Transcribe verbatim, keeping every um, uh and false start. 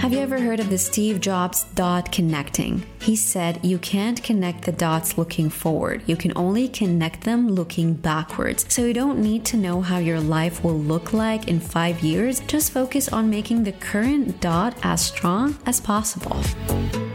Have you ever heard of the Steve Jobs dot connecting? He said you can't connect the dots looking forward. You can only connect them looking backwards. So you don't need to know how your life will look like in five years. Just focus on making the current dot as strong as possible.